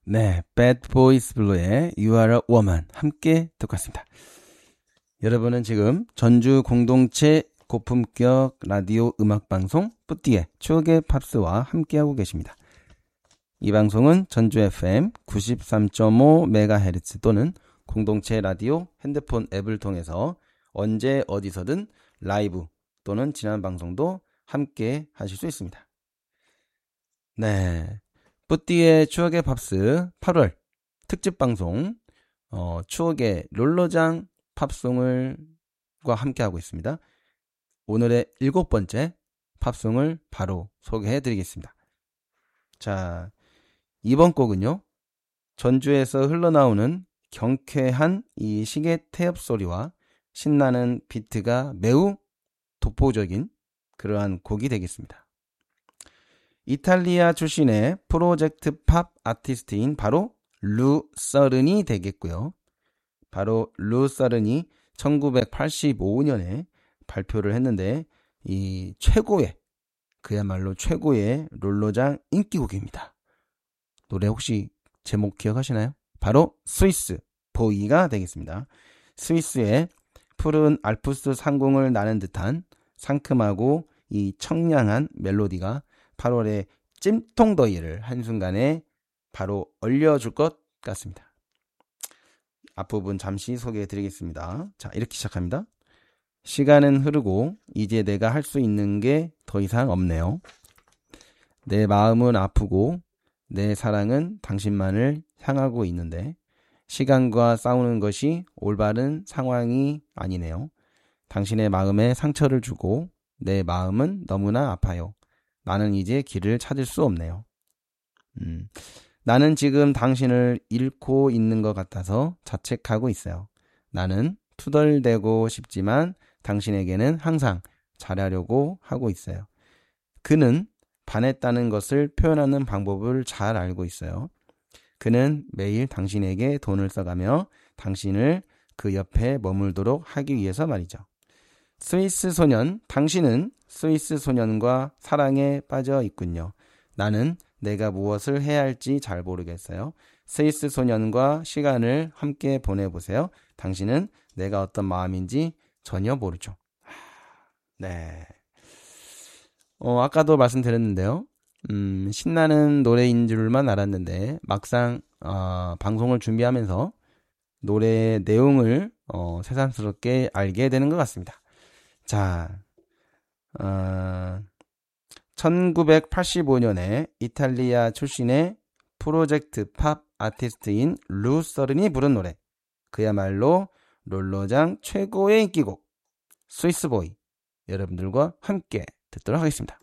네, Bad Boys Blue의 You Are a Woman 함께 듣고 왔습니다. 여러분은 지금 전주 공동체 고품격 라디오 음악방송 뿌띠의 추억의 팝스와 함께하고 계십니다. 이 방송은 전주 FM 93.5MHz 또는 공동체 라디오 핸드폰 앱을 통해서 언제 어디서든 라이브 또는 지난 방송도 함께 하실 수 있습니다. 네, 뿌띠의 추억의 팝스 8월 특집 방송 추억의 롤러장 팝송을과 함께하고 있습니다. 오늘의 7번째 팝송을 바로 소개해드리겠습니다. 자, 이번 곡은요, 전주에서 흘러나오는 경쾌한 이 시계 태엽 소리와 신나는 비트가 매우 독보적인 그러한 곡이 되겠습니다. 이탈리아 출신의 프로젝트 팝 아티스트인 바로 루 서른이 되겠고요. 바로 루 서른이 1985년에 발표를 했는데 이 최고의, 그야말로 최고의 롤러장 인기곡입니다. 노래 혹시 제목 기억하시나요? 바로 스위스 보이가 되겠습니다. 스위스의 푸른 알프스 상공을 나는 듯한 상큼하고 이 청량한 멜로디가 8월의 찜통더위를 한순간에 바로 얼려줄 것 같습니다. 앞부분 잠시 소개해드리겠습니다. 자, 이렇게 시작합니다. 시간은 흐르고 이제 내가 할 수 있는 게 더 이상 없네요. 내 마음은 아프고 내 사랑은 당신만을 향하고 있는데 시간과 싸우는 것이 올바른 상황이 아니네요. 당신의 마음에 상처를 주고 내 마음은 너무나 아파요. 나는 이제 길을 찾을 수 없네요. 나는 지금 당신을 잃고 있는 것 같아서 자책하고 있어요. 나는 투덜대고 싶지만 당신에게는 항상 잘하려고 하고 있어요. 그는 반했다는 것을 표현하는 방법을 잘 알고 있어요. 그는 매일 당신에게 돈을 써가며 당신을 그 옆에 머물도록 하기 위해서 말이죠. 스위스 소년, 당신은 스위스 소년과 사랑에 빠져 있군요. 나는 내가 무엇을 해야 할지 잘 모르겠어요. 스위스 소년과 시간을 함께 보내보세요. 당신은 내가 어떤 마음인지 전혀 모르죠. 네. 아까도 말씀드렸는데요. 신나는 노래인 줄만 알았는데 막상 방송을 준비하면서 노래의 내용을 새삼스럽게 알게 되는 것 같습니다. 자, 1985년에 이탈리아 출신의 프로젝트 팝 아티스트인 루 서른이 부른 노래, 그야말로 롤러장 최고의 인기곡 스위스보이, 여러분들과 함께 듣도록 하겠습니다.